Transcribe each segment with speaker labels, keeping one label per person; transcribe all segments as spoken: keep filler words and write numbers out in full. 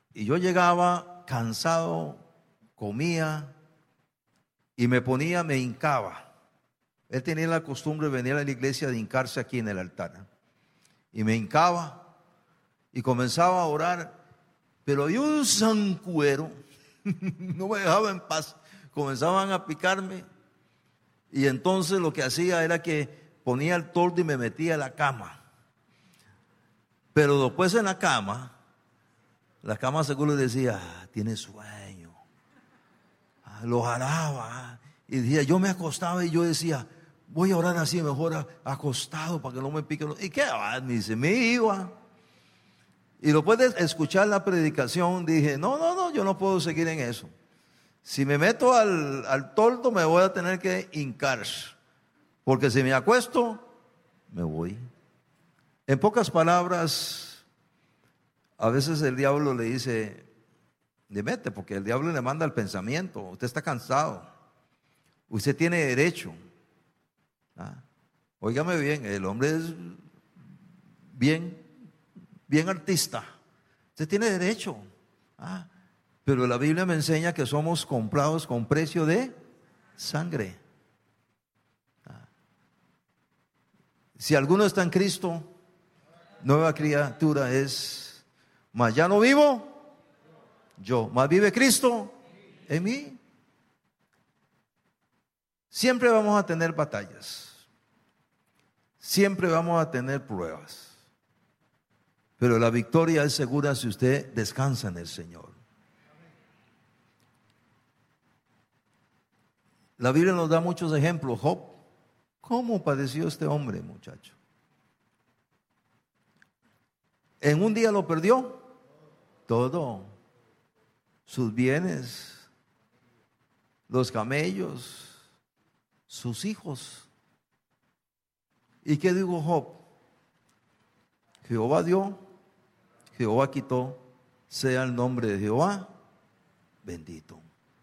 Speaker 1: Y yo llegaba cansado, comía y me ponía, me hincaba. Él tenía la costumbre de venir a la iglesia de hincarse aquí en el altar. Y me hincaba y comenzaba a orar, pero había un zancuero, no me dejaba en paz. Comenzaban a picarme y entonces lo que hacía era que ponía el toldo y me metía a la cama. Pero después en la cama, la cama seguro decía, ah, tiene sueño. Ah, lo jalaba. Y decía, yo me acostaba y yo decía, voy a orar así mejor acostado para que no me pique. ¿Y qué va? Me dice, me iba. Y después de escuchar la predicación dije, no, no, no, yo no puedo seguir en eso. Si me meto al, al toldo me voy a tener que hincar. Porque si me acuesto, me voy. En pocas palabras, a veces el diablo le dice, le mete, porque el diablo le manda el pensamiento. Usted está cansado. Usted tiene derecho. ¿Ah? Óigame bien, el hombre es bien, bien artista. Usted tiene derecho. ¿Ah? Pero la Biblia me enseña que somos comprados con precio de sangre. ¿Ah? Si alguno está en Cristo, nueva criatura es. Mas ya no vivo yo, más vive Cristo en mí. Siempre vamos a tener batallas, siempre vamos a tener pruebas, pero la victoria es segura si usted descansa en el Señor. La Biblia nos da muchos ejemplos. Job, ¿cómo padeció este hombre, muchacho? En un día lo perdió todo, sus bienes, los camellos, sus hijos. ¿Y qué dijo Job? Jehová dio, Jehová quitó, sea el nombre de Jehová bendito.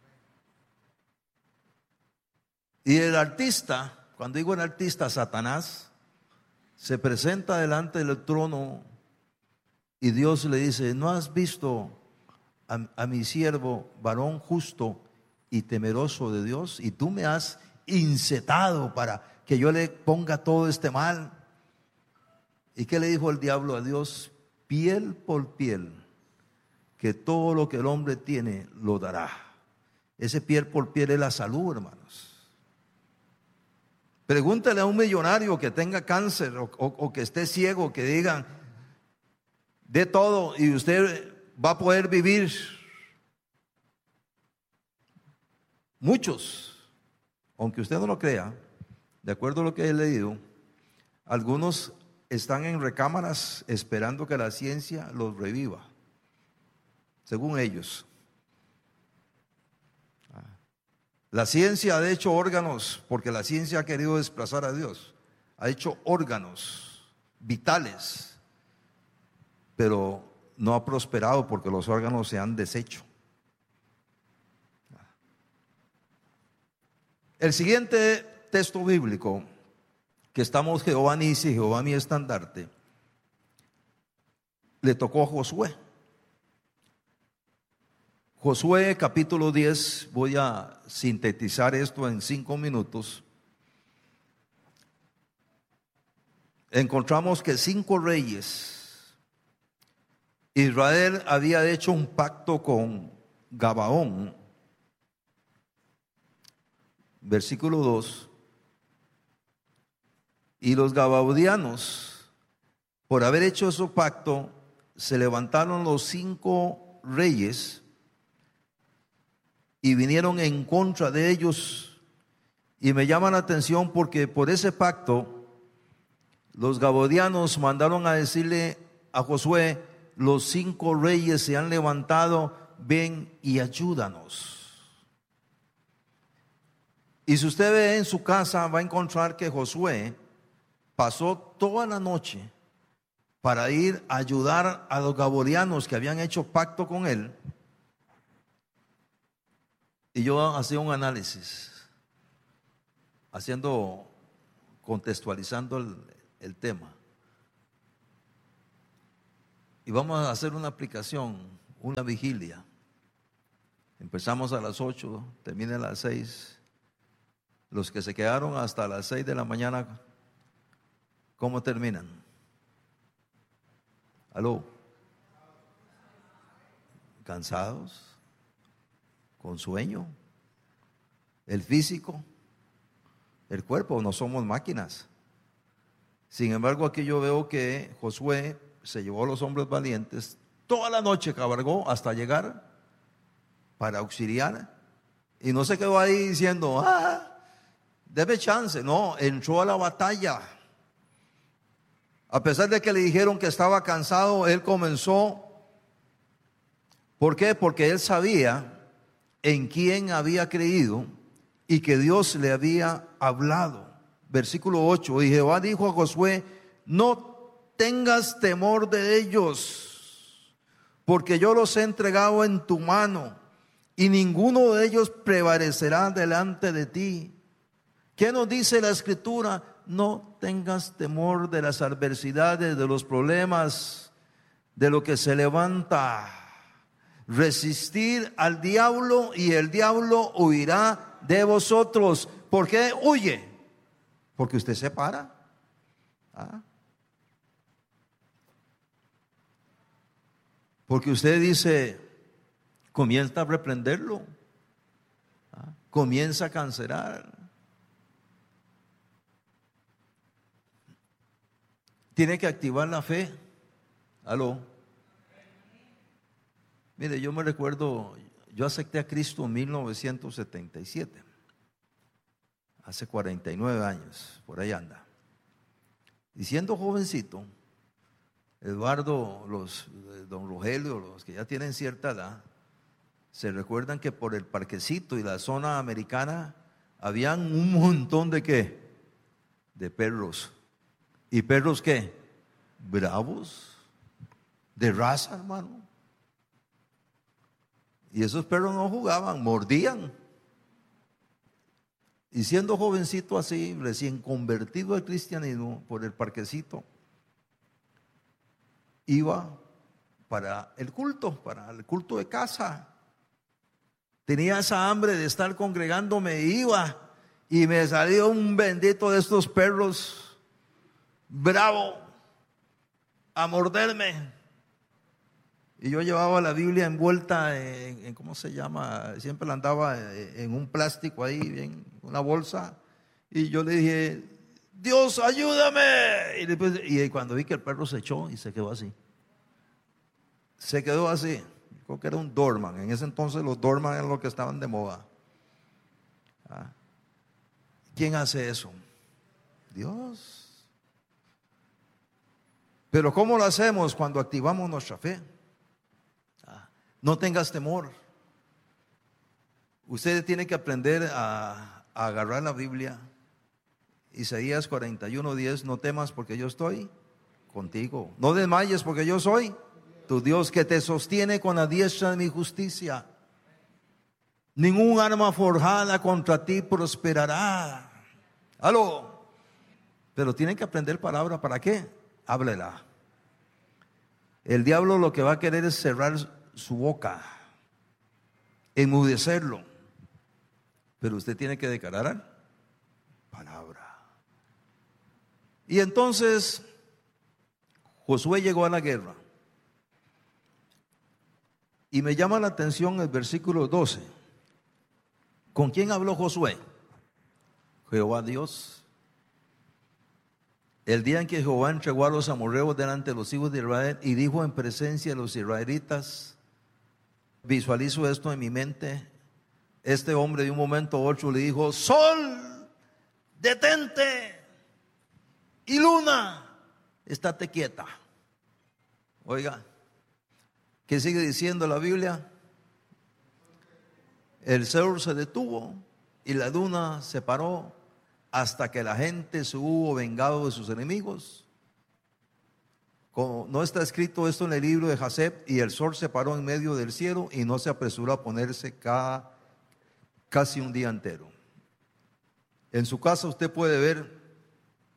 Speaker 1: Y el artista, cuando digo el artista, Satanás, se presenta delante del trono y Dios le dice, ¿no has visto a, a mi siervo, varón justo y temeroso de Dios? Y tú me has incitado para que yo le ponga todo este mal. ¿Y qué le dijo el diablo a Dios? Piel por piel, que todo lo que el hombre tiene lo dará. Ese piel por piel es la salud, hermanos. Pregúntale a un millonario que tenga cáncer o, o, o que esté ciego, que digan de todo y usted va a poder vivir. Muchos, aunque usted no lo crea, de acuerdo a lo que he leído, algunos están en recámaras esperando que la ciencia los reviva, según ellos. La ciencia ha hecho órganos, porque la ciencia ha querido desplazar a Dios. Ha hecho órganos vitales, pero no ha prosperado porque los órganos se han deshecho. El siguiente texto bíblico, que estamos Jehová Nisi, Jehová mi estandarte, le tocó a Josué. Josué capítulo diez, voy a sintetizar esto en cinco minutos. Encontramos que cinco reyes, Israel había hecho un pacto con Gabaón, versículo dos, y los gabaonianos, por haber hecho ese pacto, se levantaron los cinco reyes y vinieron en contra de ellos. Y me llama la atención porque por ese pacto los gabaonianos mandaron a decirle a Josué, los cinco reyes se han levantado, ven y ayúdanos. Y si usted ve en su casa, va a encontrar que Josué pasó toda la noche para ir a ayudar a los gabaonianos que habían hecho pacto con él. Y yo hacía un análisis, haciendo, contextualizando el, el tema. Y vamos a hacer una aplicación. una vigilia. Empezamos a las ocho, termina a las seis. Los que se quedaron hasta las seis de la mañana, ¿cómo terminan? ¿Aló? ¿Cansados? ¿Con sueño? ¿El físico? El cuerpo, no somos máquinas. Sin embargo, aquí yo veo que Josué se llevó a los hombres valientes, toda la noche cabalgó hasta llegar para auxiliar, y no se quedó ahí diciendo, ah, debe chance. No, entró a la batalla. A pesar de que le dijeron que estaba cansado, él comenzó. ¿Por qué? Porque él sabía en quién había creído y que Dios le había hablado. Versículo ocho, y Jehová dijo a Josué, no tengas temor de ellos, porque yo los he entregado en tu mano, y ninguno de ellos prevalecerá delante de ti. ¿Qué nos dice la Escritura? No tengas temor de las adversidades, de los problemas, de lo que se levanta. Resistir al diablo y el diablo huirá de vosotros. ¿Por qué huye? Porque usted se para. ¿Ah? Porque usted dice, comienza a reprenderlo. ¿Ah? Comienza a cancelar. Tiene que activar la fe. ¿Aló? Mire, yo me recuerdo, yo acepté a Cristo en mil novecientos setenta y siete. Hace cuarenta y nueve años, por ahí anda. Y siendo jovencito, Eduardo, los, don Rogelio, los que ya tienen cierta edad, se recuerdan que por el parquecito y la zona americana habían un montón de ¿qué? De perros. ¿Y perros qué? Bravos, de raza, hermano. Y esos perros no jugaban, mordían. Y siendo jovencito así, recién convertido al cristianismo por el parquecito, iba para el culto, para el culto de casa. Tenía esa hambre de estar congregándome, iba y me salió un bendito de estos perros bravo a morderme. Y yo llevaba la Biblia envuelta en, en ¿cómo se llama? Siempre la andaba en un plástico ahí, en una bolsa. Y yo le dije, Dios, ayúdame. Y, después, y cuando vi que el perro se echó y se quedó así. Se quedó así. Creo que era un Doberman. En ese entonces los Doberman eran los que estaban de moda. ¿Ah? ¿Quién hace eso? Dios. Pero ¿cómo lo hacemos cuando activamos nuestra fe? No tengas temor. Usted tiene que aprender a, a agarrar la Biblia. Isaías cuarenta y uno, diez, no temas porque yo estoy contigo. No desmayes porque yo soy tu Dios, que te sostiene con la diestra de mi justicia. Ningún arma forjada contra ti prosperará. Aló. Pero tienen que aprender palabra. ¿Para qué? Háblela. El diablo lo que va a querer es cerrar su boca, enmudecerlo, pero usted tiene que declarar palabra. Y entonces Josué llegó a la guerra, y me llama la atención el versículo doce. ¿Con quién habló Josué? Jehová Dios. El día en que Jehová entregó a los amorreos delante de los hijos de Israel y dijo en presencia de los israelitas, visualizo esto en mi mente. Este hombre de un momento a otro le dijo, sol, detente, y luna, estate quieta. Oiga, ¿qué sigue diciendo la Biblia? El sol se detuvo y la luna se paró hasta que la gente se hubo vengado de sus enemigos. Como no está escrito esto en el libro de Jaseb, y el sol se paró en medio del cielo y no se apresuró a ponerse cada, casi un día entero. En su casa usted puede ver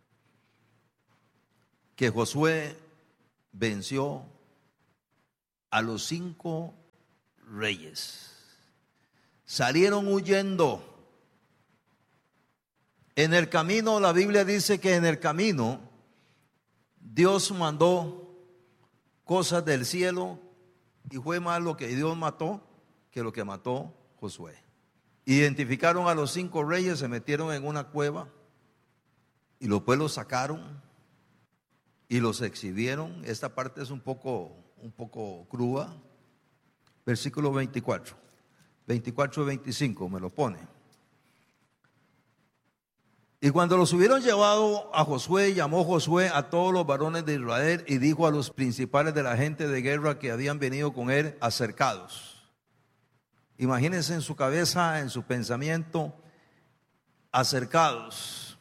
Speaker 1: que Josué venció a los cinco reyes. Salieron huyendo. En el camino, la Biblia dice que en el camino Dios mandó cosas del cielo y fue más lo que Dios mató que lo que mató Josué. Identificaron a los cinco reyes, se metieron en una cueva y después los sacaron y los exhibieron. Esta parte es un poco, un poco cruda. Versículo veinticuatro, veinticuatro y veinticinco me lo pone. Y cuando los hubieron llevado a Josué, llamó Josué a todos los varones de Israel y dijo a los principales de la gente de guerra que habían venido con él, acercados. Imagínense en su cabeza, en su pensamiento, acercados.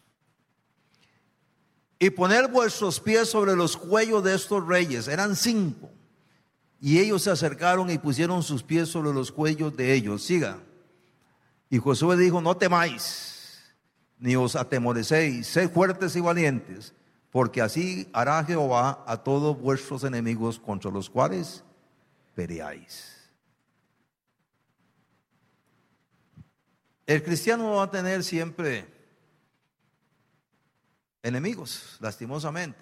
Speaker 1: Y poner vuestros pies sobre los cuellos de estos reyes. Eran cinco. Y ellos se acercaron y pusieron sus pies sobre los cuellos de ellos. Siga. Y Josué dijo, no temáis, ni os atemorecéis, sed fuertes y valientes, porque así hará Jehová a todos vuestros enemigos contra los cuales peleáis. El cristiano va a tener siempre enemigos, lastimosamente.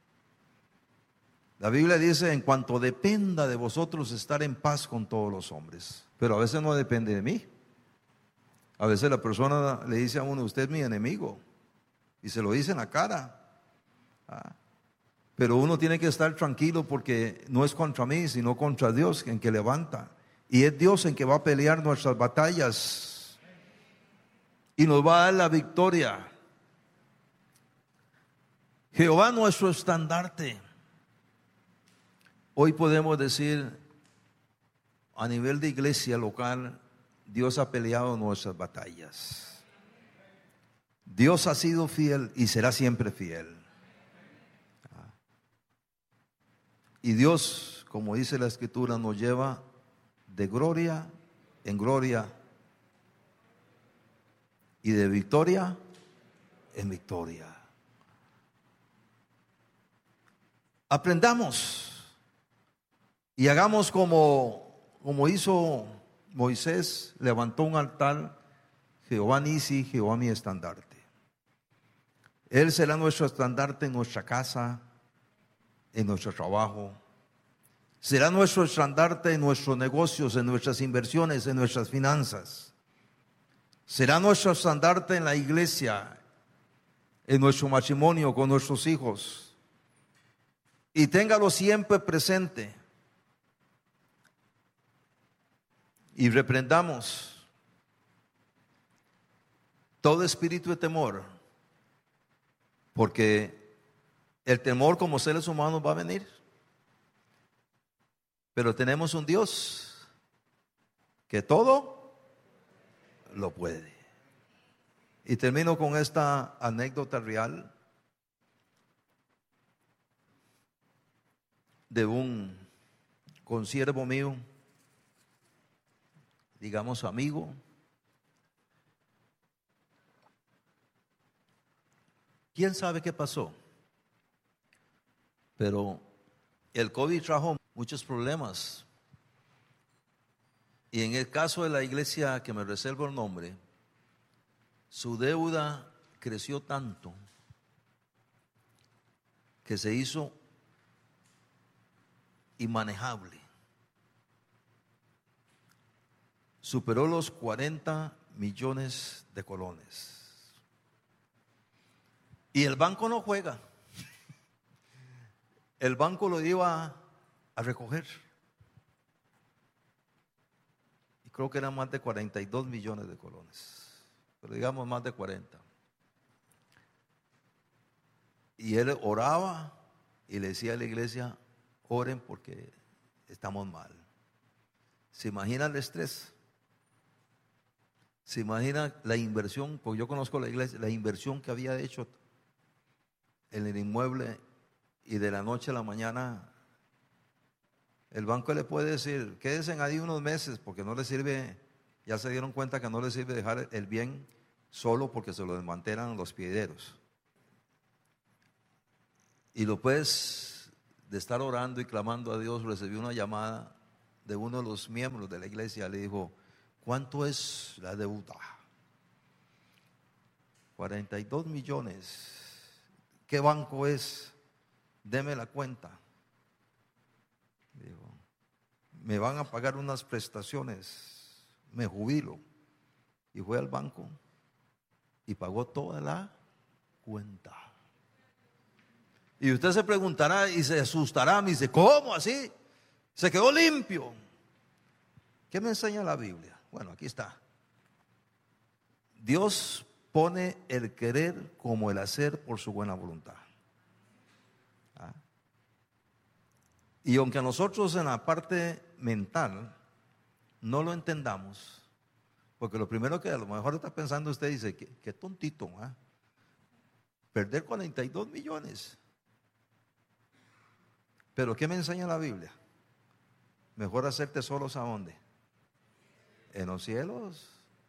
Speaker 1: La Biblia dice, en cuanto dependa de vosotros estar en paz con todos los hombres, pero a veces no depende de mí. A veces la persona le dice a uno, usted es mi enemigo, y se lo dice en la cara. Ah, pero uno tiene que estar tranquilo porque no es contra mí, sino contra Dios en que levanta. Y es Dios en que va a pelear nuestras batallas y nos va a dar la victoria. Jehová nuestro estandarte. Hoy podemos decir a nivel de iglesia local, Dios ha peleado nuestras batallas. Dios ha sido fiel y será siempre fiel. Y Dios, como dice la Escritura, nos lleva de gloria en gloria y de victoria en victoria. Aprendamos y hagamos como, como hizo Moisés, levantó un altar, Jehová Nisi, Jehová mi estandarte. Él será nuestro estandarte en nuestra casa, en nuestro trabajo. Será nuestro estandarte en nuestros negocios, en nuestras inversiones, en nuestras finanzas. Será nuestro estandarte en la iglesia, en nuestro matrimonio, con nuestros hijos. Y téngalo siempre presente. Y reprendamos todo espíritu de temor, porque el temor como seres humanos va a venir. Pero tenemos un Dios que todo lo puede. Y termino con esta anécdota real de un consiervo mío, digamos amigo. ¿Quién sabe qué pasó? Pero el COVID trajo muchos problemas. Y en el caso de la iglesia que me reservo el nombre, su deuda creció tanto que se hizo inmanejable. Superó los cuarenta millones de colones. Y el banco no juega. El banco lo iba a recoger. Y creo que eran más de cuarenta y dos millones de colones. Pero digamos más de cuarenta. Y él oraba y le decía a la iglesia, oren porque estamos mal. ¿Se imagina el estrés? ¿Se imagina la inversión? Porque yo conozco la iglesia, la inversión que había hecho en el inmueble, y de la noche a la mañana el banco le puede decir, quédense ahí unos meses porque no le sirve, ya se dieron cuenta que no le sirve dejar el bien solo porque se lo desmantelan los piederos. Y después de estar orando y clamando a Dios, recibió una llamada de uno de los miembros de la iglesia, le dijo, ¿cuánto es la deuda? cuarenta y dos millones. ¿Qué banco es? Deme la cuenta. Digo, me van a pagar unas prestaciones, me jubilo. Y fue al banco y pagó toda la cuenta. Y usted se preguntará y se asustará, me dice, ¿cómo así? Se quedó limpio. ¿Qué me enseña la Biblia? Bueno, aquí está. Dios pone el querer como el hacer por su buena voluntad. ¿Ah? Y aunque a nosotros en la parte mental no lo entendamos, porque lo primero que a lo mejor está pensando usted dice, qué, qué tontito, ¿ah? Perder cuarenta y dos millones. Pero ¿qué me enseña la Biblia? Mejor hacer tesoros ¿a dónde? En los cielos.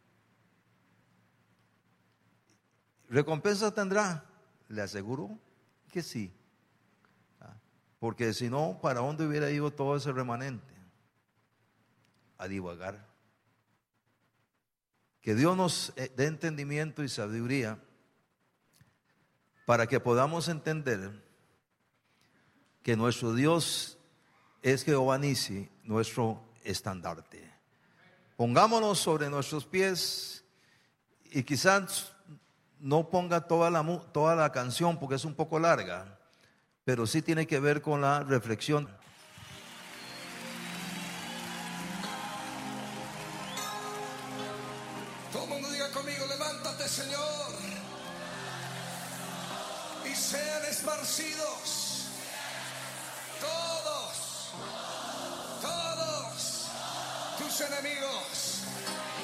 Speaker 1: ¿Recompensa tendrá? Le aseguro que sí. Porque si no, ¿para dónde hubiera ido todo ese remanente? A divagar. Que Dios nos dé entendimiento y sabiduría para que podamos entender que nuestro Dios es Jehová Nisi, nuestro estandarte. Pongámonos sobre nuestros pies y quizás no ponga toda la, toda la canción porque es un poco larga, pero sí tiene que ver con la reflexión.
Speaker 2: Todo el mundo diga conmigo, levántate, Señor, y sean esparcidos todos, todos tus enemigos